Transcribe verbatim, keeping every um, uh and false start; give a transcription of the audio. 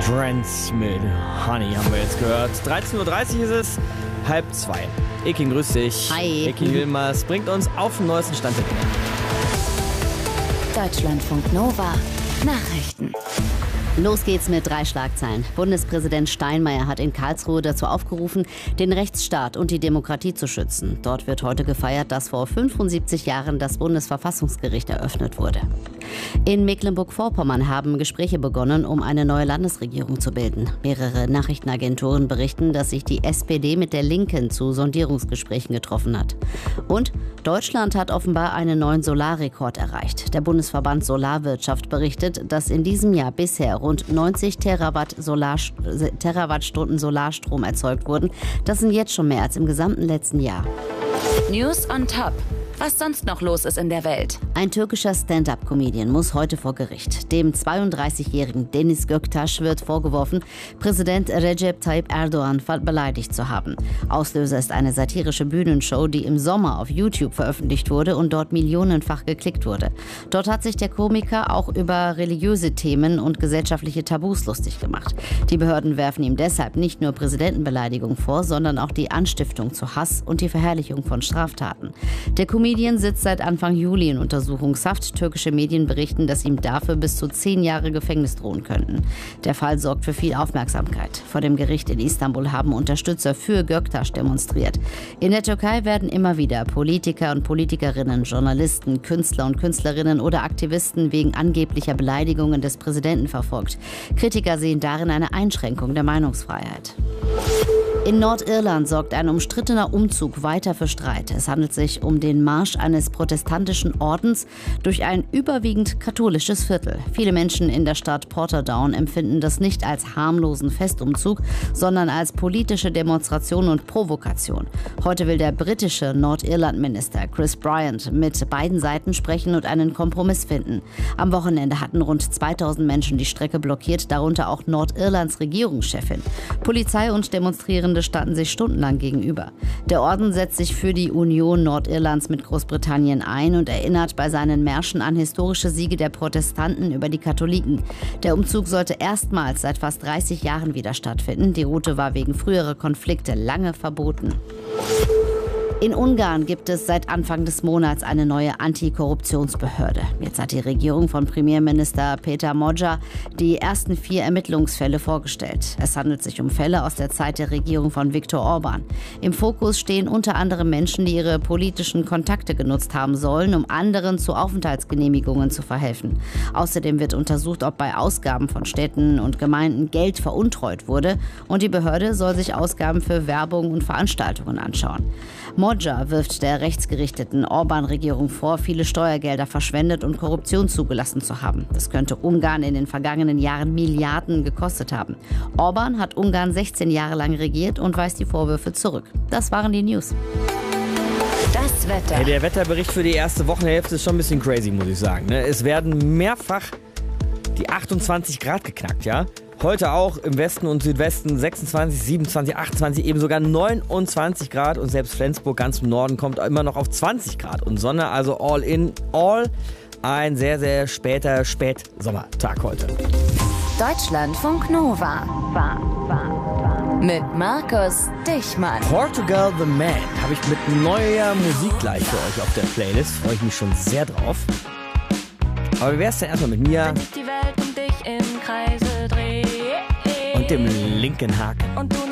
Friends mit Honey haben wir jetzt gehört. dreizehn Uhr dreißig ist es, halb zwei. Ekin, grüß dich. Hi. Ekin Wilmers bringt uns auf den neuesten Stand der Dinge. Deutschlandfunk Nova Nachrichten. Los geht's mit drei Schlagzeilen. Bundespräsident Steinmeier hat in Karlsruhe dazu aufgerufen, den Rechtsstaat und die Demokratie zu schützen. Dort wird heute gefeiert, dass vor fünfundsiebzig Jahren das Bundesverfassungsgericht eröffnet wurde. In Mecklenburg-Vorpommern haben Gespräche begonnen, um eine neue Landesregierung zu bilden. Mehrere Nachrichtenagenturen berichten, dass sich die S P D mit der Linken zu Sondierungsgesprächen getroffen hat. Und Deutschland hat offenbar einen neuen Solarrekord erreicht. Der Bundesverband Solarwirtschaft berichtet, dass in diesem Jahr bisher rund neunzig Terawatt Solar, Terawattstunden Solarstrom erzeugt wurden. Das sind jetzt schon mehr als im gesamten letzten Jahr. News on Top. Was sonst noch los ist in der Welt. Ein türkischer Stand-up-Comedian muss heute vor Gericht. Dem zweiunddreißigjährigen Deniz Göktaş wird vorgeworfen, Präsident Recep Tayyip Erdoğan beleidigt zu haben. Auslöser ist eine satirische Bühnenshow, die im Sommer auf YouTube veröffentlicht wurde und dort millionenfach geklickt wurde. Dort hat sich der Komiker auch über religiöse Themen und gesellschaftliche Tabus lustig gemacht. Die Behörden werfen ihm deshalb nicht nur Präsidentenbeleidigung vor, sondern auch die Anstiftung zu Hass und die Verherrlichung von Straftaten. Der Comedian sitzt seit Anfang Juli in Untersuchungshaft. Türkische Medien berichten, dass ihm dafür bis zu zehn Jahre Gefängnis drohen könnten. Der Fall sorgt für viel Aufmerksamkeit. Vor dem Gericht in Istanbul haben Unterstützer für Göktaş demonstriert. In der Türkei werden immer wieder Politiker und Politikerinnen, Journalisten, Künstler und Künstlerinnen oder Aktivisten wegen angeblicher Beleidigungen des Präsidenten verfolgt. Kritiker sehen darin eine Einschränkung der Meinungsfreiheit. In Nordirland sorgt ein umstrittener Umzug weiter für Streit. Es handelt sich um den Marsch eines protestantischen Ordens durch ein überwiegend katholisches Viertel. Viele Menschen in der Stadt Portadown empfinden das nicht als harmlosen Festumzug, sondern als politische Demonstration und Provokation. Heute will der britische Nordirland-Minister Chris Bryant mit beiden Seiten sprechen und einen Kompromiss finden. Am Wochenende hatten rund zweitausend Menschen die Strecke blockiert, darunter auch Nordirlands Regierungschefin. Polizei und Demonstrierende standen sich stundenlang gegenüber. Der Orden setzt sich für die Union Nordirlands mit Großbritannien ein und erinnert bei seinen Märschen an historische Siege der Protestanten über die Katholiken. Der Umzug sollte erstmals seit fast dreißig Jahren wieder stattfinden. Die Route war wegen früherer Konflikte lange verboten. In Ungarn gibt es seit Anfang des Monats eine neue Antikorruptionsbehörde. Jetzt hat die Regierung von Premierminister Peter Magyar die ersten vier Ermittlungsfälle vorgestellt. Es handelt sich um Fälle aus der Zeit der Regierung von Viktor Orban. Im Fokus stehen unter anderem Menschen, die ihre politischen Kontakte genutzt haben sollen, um anderen zu Aufenthaltsgenehmigungen zu verhelfen. Außerdem wird untersucht, ob bei Ausgaben von Städten und Gemeinden Geld veruntreut wurde. Und die Behörde soll sich Ausgaben für Werbung und Veranstaltungen anschauen. Magyar wirft der rechtsgerichteten Orban-Regierung vor, viele Steuergelder verschwendet und Korruption zugelassen zu haben. Das könnte Ungarn in den vergangenen Jahren Milliarden gekostet haben. Orban hat Ungarn sechzehn Jahre lang regiert und weist die Vorwürfe zurück. Das waren die News. Das Wetter. Hey, der Wetterbericht für die erste Wochenhälfte ist schon ein bisschen crazy, muss ich sagen. Ne? Es werden mehrfach die achtundzwanzig Grad geknackt, ja? Heute auch im Westen und Südwesten sechsundzwanzig, siebenundzwanzig, achtundzwanzig, eben sogar neunundzwanzig Grad. Und selbst Flensburg ganz im Norden kommt immer noch auf zwanzig Grad. Und Sonne, also all in all. Ein sehr, sehr später Spätsommertag heute. Deutschlandfunk Nova. Mit Markus Dichmann. Portugal the Man habe ich mit neuer Musik gleich für euch auf der Playlist. Freue ich mich schon sehr drauf. Aber wie wär's denn erstmal mit mir? Wenn ich die Welt um dich im Kreise drehe Und dem linken Haken. und du